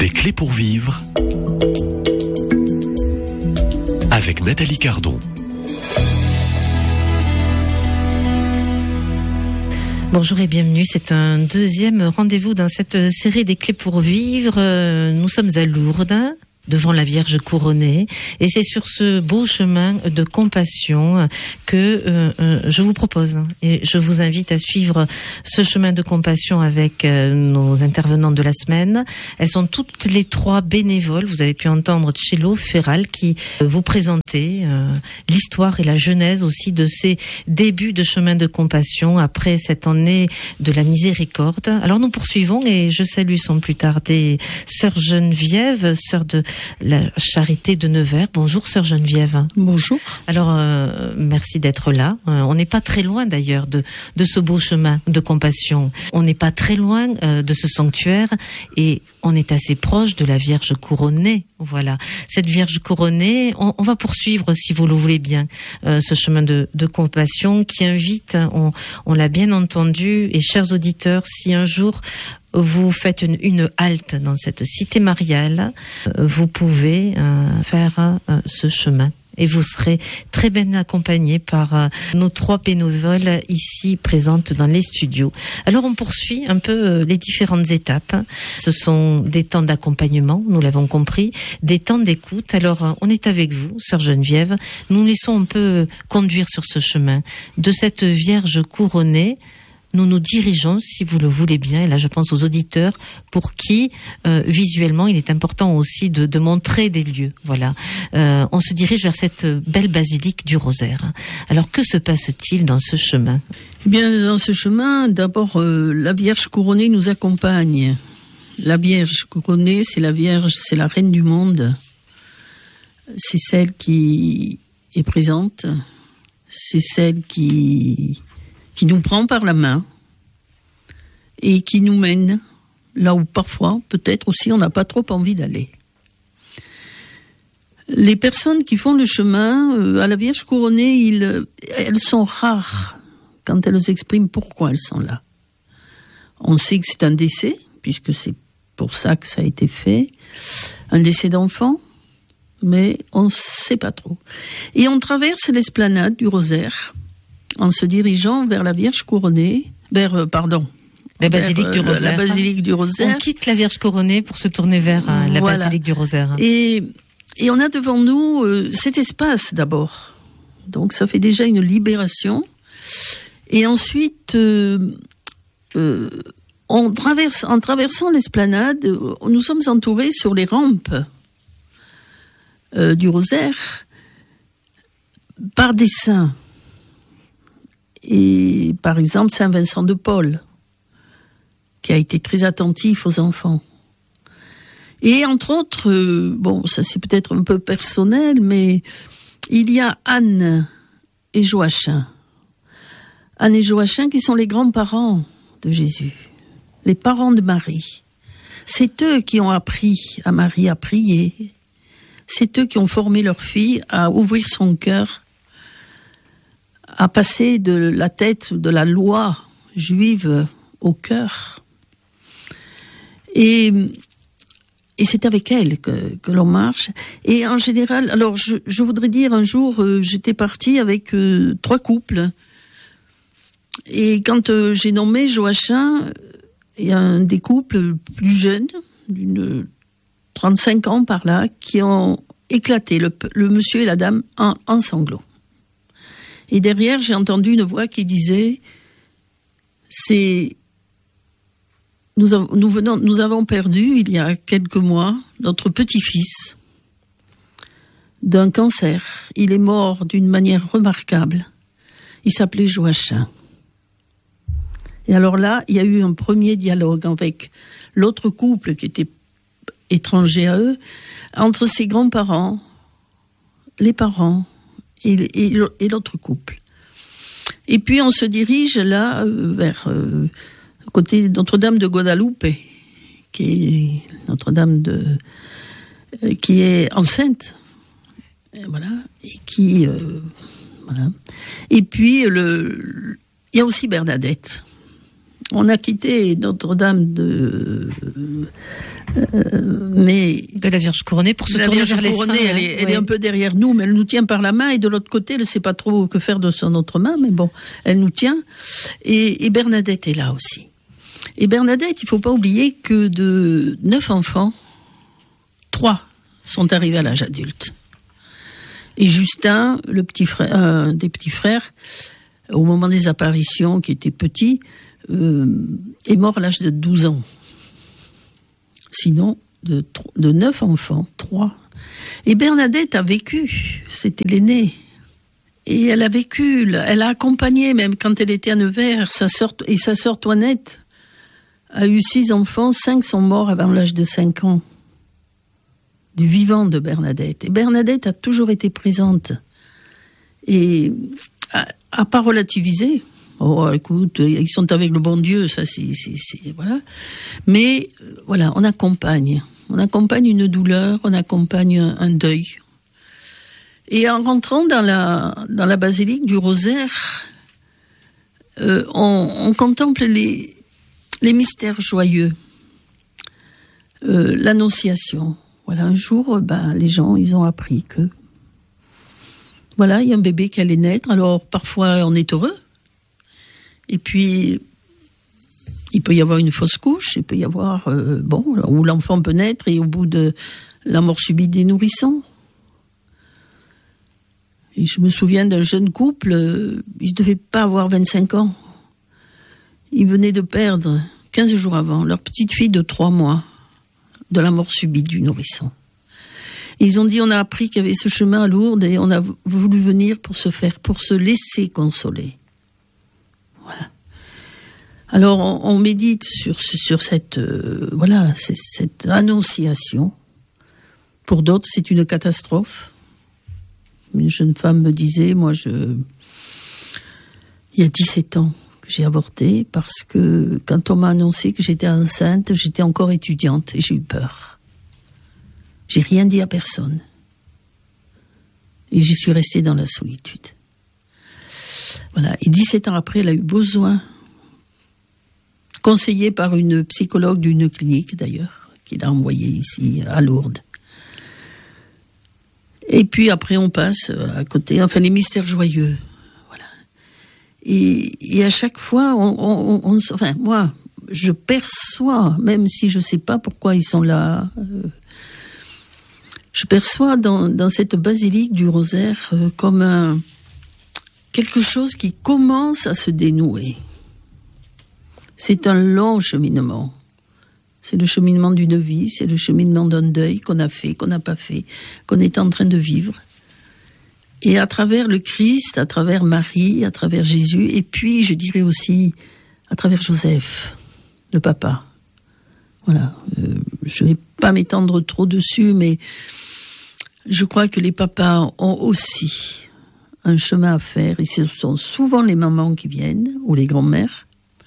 Des clés pour vivre avec Nathalie Cardon. Bonjour et bienvenue, c'est un deuxième rendez-vous dans cette série des clés pour vivre. Nous sommes à Lourdes, devant la Vierge couronnée, et c'est sur ce beau chemin de compassion que je vous propose et je vous invite à suivre ce chemin de compassion avec nos intervenantes de la semaine. Elles sont toutes les trois bénévoles. Vous avez pu entendre Cello Ferral qui vous présenter l'histoire et la genèse aussi de ces débuts de chemin de compassion après cette année de la miséricorde. Alors nous poursuivons et je salue sans plus tarder Sœur Geneviève, sœur de la Charité de Nevers. Bonjour Sœur Geneviève. Bonjour. Alors merci d'être là. On n'est pas très loin d'ailleurs de ce beau chemin de compassion. On n'est pas très loin de ce sanctuaire et on est assez proche de la Vierge couronnée. Voilà. Cette Vierge couronnée, on va poursuivre, si vous le voulez bien, ce chemin de compassion qui invite, on l'a bien entendu, et chers auditeurs, si un jour vous faites une halte dans cette cité mariale, vous pouvez faire ce chemin. Et vous serez très bien accompagnés par nos trois bénévoles ici présentes dans les studios. Alors on poursuit un peu les différentes étapes. Ce sont des temps d'accompagnement, nous l'avons compris, des temps d'écoute. Alors on est avec vous, Sœur Geneviève. Nous laissons un peu conduire sur ce chemin de cette Vierge couronnée. Nous nous dirigeons, si vous le voulez bien, et là je pense aux auditeurs, pour qui visuellement il est important aussi de montrer des lieux. Voilà, on se dirige vers cette belle basilique du Rosaire. Alors que se passe-t-il dans ce chemin ? Eh bien, dans ce chemin, d'abord, la Vierge couronnée nous accompagne. La Vierge couronnée, c'est la Vierge, c'est la Reine du monde. C'est celle qui est présente. C'est celle qui nous prend par la main et qui nous mène là où parfois, peut-être aussi, on n'a pas trop envie d'aller. Les personnes qui font le chemin à la Vierge couronnée, elles sont rares quand elles expriment pourquoi elles sont là. On sait que c'est un décès, puisque c'est pour ça que ça a été fait, un décès d'enfant, mais on ne sait pas trop. Et on traverse l'esplanade du Rosaire en se dirigeant vers la Vierge couronnée, la basilique du Rosaire. La basilique du Rosaire. On quitte la Vierge couronnée pour se tourner vers la basilique du Rosaire. Et on a devant nous cet espace d'abord. Donc ça fait déjà une libération. Et ensuite, en traversant l'esplanade, nous sommes entourés sur les rampes du Rosaire par des saints. Et par exemple, Saint Vincent de Paul, qui a été très attentif aux enfants. Et entre autres, ça c'est peut-être un peu personnel, mais il y a Anne et Joachim. Anne et Joachim qui sont les grands-parents de Jésus, les parents de Marie. C'est eux qui ont appris à Marie à prier. C'est eux qui ont formé leur fille à ouvrir son cœur, à passer de la tête de la loi juive au cœur. Et c'est avec elle que l'on marche. Et en général, alors je voudrais dire, un jour, j'étais partie avec 3 couples. Et quand j'ai nommé Joachim, il y a un des couples plus jeunes, d'une 35 ans par là, qui ont éclaté, le monsieur et la dame, en sanglots. Et derrière, j'ai entendu une voix qui disait, nous avons perdu, il y a quelques mois, notre petit-fils d'un cancer. Il est mort d'une manière remarquable. Il s'appelait Joachim. Et alors là, il y a eu un premier dialogue avec l'autre couple qui était étranger à eux, entre ses grands-parents, les parents, et l'autre couple. Et puis on se dirige là vers côté Notre-Dame de Guadalupe, qui est Notre-Dame qui est enceinte, et voilà, et qui voilà. Et puis il y a aussi Bernadette. on a quitté Notre-Dame de la Vierge couronnée pour se tourner vers les saints. Elle est un peu derrière nous, mais elle nous tient par la main, et de l'autre côté, elle ne sait pas trop que faire de son autre main, mais bon, elle nous tient. Et Bernadette est là aussi. Et Bernadette, il ne faut pas oublier que de 9 enfants, 3 sont arrivés à l'âge adulte. Et Justin, le petit frère, un des petits frères, au moment des apparitions, qui était petit, est mort à l'âge de 12 ans. Sinon, de 9 enfants, 3. Et Bernadette a vécu, c'était l'aînée. Et elle a vécu, elle a accompagné, même quand elle était à Nevers, sa sœur Toinette a eu 6 enfants, 5 sont morts avant l'âge de 5 ans. Du vivant de Bernadette. Et Bernadette a toujours été présente. Et a pas relativisé. Oh, écoute, ils sont avec le bon Dieu, ça, c'est voilà. Mais, voilà, on accompagne. On accompagne une douleur, on accompagne un deuil. Et en rentrant dans la basilique du Rosaire, on contemple les mystères joyeux. L'Annonciation. Voilà, un jour, les gens, ils ont appris que, voilà, il y a un bébé qui allait naître. Alors, parfois, on est heureux. Et puis, il peut y avoir une fausse couche, il peut y avoir, où l'enfant peut naître et au bout de la mort subite des nourrissons. Et je me souviens d'un jeune couple, ils ne devaient pas avoir 25 ans. Ils venaient de perdre, 15 jours avant, leur petite fille de 3 mois, de la mort subite du nourrisson. Et ils ont dit, on a appris qu'il y avait ce chemin à Lourdes et on a voulu venir pour se laisser consoler. Voilà. Alors, on médite sur cette annonciation. Pour d'autres, c'est une catastrophe. Une jeune femme me disait, il y a 17 ans que j'ai avorté parce que quand on m'a annoncé que j'étais enceinte, j'étais encore étudiante et j'ai eu peur. J'ai rien dit à personne. Et j'y suis restée dans la solitude. Voilà. Et 17 ans après, elle a eu besoin, conseillée par une psychologue d'une clinique d'ailleurs, qui l'a envoyée ici à Lourdes. Et puis après, on passe à côté, les mystères joyeux. Voilà. Et à chaque fois, moi, je perçois, même si je ne sais pas pourquoi ils sont là, je perçois dans cette basilique du Rosaire comme quelque chose qui commence à se dénouer. C'est un long cheminement. C'est le cheminement d'une vie, c'est le cheminement d'un deuil qu'on a fait, qu'on n'a pas fait, qu'on est en train de vivre. Et à travers le Christ, à travers Marie, à travers Jésus, et puis je dirais aussi à travers Joseph, le papa. Voilà, je ne vais pas m'étendre trop dessus, mais je crois que les papas ont aussi un chemin à faire, et ce sont souvent les mamans qui viennent, ou les grands-mères.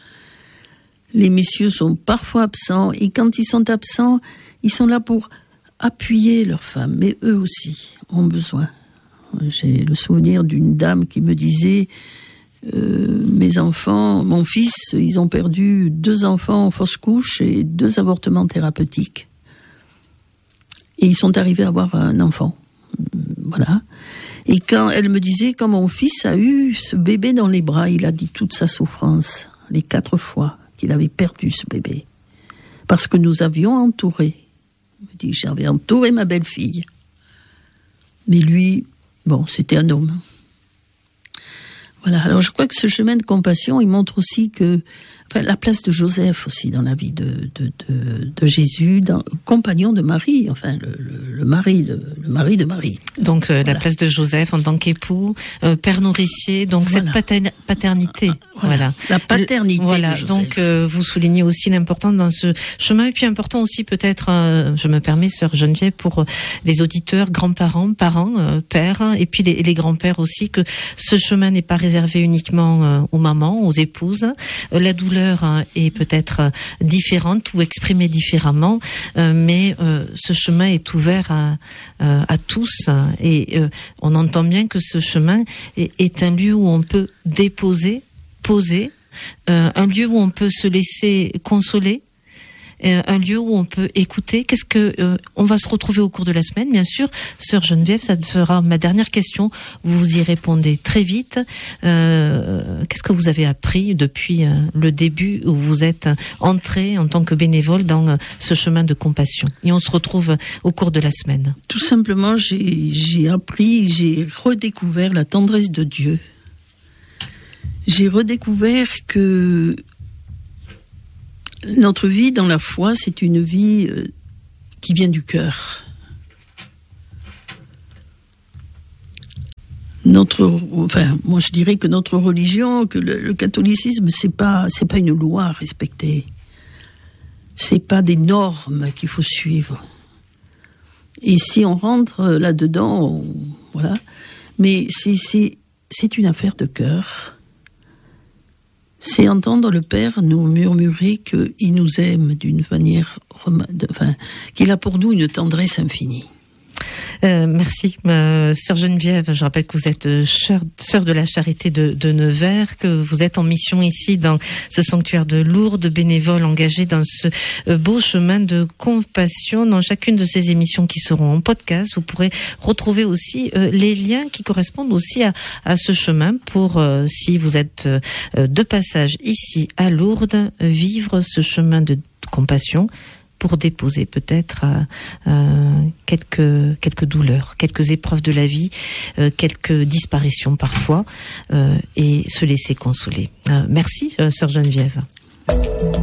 Les messieurs sont parfois absents, et quand ils sont absents, ils sont là pour appuyer leurs femmes, mais eux aussi ont besoin. J'ai le souvenir d'une dame qui me disait mes enfants, mon fils, ils ont perdu 2 enfants en fausse couche et 2 avortements thérapeutiques. Et ils sont arrivés à avoir un enfant. Voilà. Et quand elle me disait, quand mon fils a eu ce bébé dans les bras, il a dit toute sa souffrance, les 4 fois qu'il avait perdu ce bébé. Parce que nous avions entouré. Il me dit, j'avais entouré ma belle-fille. Mais lui, c'était un homme. Voilà, alors je crois que ce chemin de compassion, il montre aussi que, la place de Joseph aussi dans la vie de Jésus, compagnon de Marie, le mari de Marie. Donc la place de Joseph en tant qu'époux, père nourricier, donc cette paternité. Voilà. La paternité de Joseph. Donc vous soulignez aussi l'importance dans ce chemin, et puis important aussi peut-être, je me permets, sœur Geneviève, pour les auditeurs, grands-parents, parents, pères, et puis les grands-pères aussi, que ce chemin n'est pas réservé uniquement aux mamans, aux épouses. La douleur est peut-être différente ou exprimée différemment, mais ce chemin est ouvert à tous, et on entend bien que ce chemin est un lieu où on peut déposer, poser un lieu où on peut se laisser consoler, un lieu où on peut écouter. Qu'est-ce que on va se retrouver au cours de la semaine, bien sûr. Sœur Geneviève, ça sera ma dernière question. Vous y répondez très vite. Qu'est-ce que vous avez appris depuis le début où vous êtes entré en tant que bénévole dans ce chemin de compassion? Et on se retrouve au cours de la semaine. Tout simplement, j'ai appris, j'ai redécouvert la tendresse de Dieu. J'ai redécouvert que notre vie dans la foi, c'est une vie qui vient du cœur. Moi je dirais que notre religion, que le catholicisme, c'est pas une loi à respecter. C'est pas des normes qu'il faut suivre. Et si on rentre là-dedans, voilà. Mais c'est une affaire de cœur. C'est entendre le Père nous murmurer qu'il nous aime d'une manière, qu'il a pour nous une tendresse infinie. Merci, Sœur Geneviève. Je rappelle que vous êtes sœur de la Charité de Nevers, que vous êtes en mission ici dans ce sanctuaire de Lourdes, bénévole engagé dans ce beau chemin de compassion. Dans chacune de ces émissions qui seront en podcast, vous pourrez retrouver aussi les liens qui correspondent aussi à ce chemin pour, si vous êtes de passage ici à Lourdes, vivre ce chemin de compassion, pour déposer peut-être quelques douleurs, quelques épreuves de la vie, quelques disparitions parfois, et se laisser consoler. Merci, Sœur Geneviève.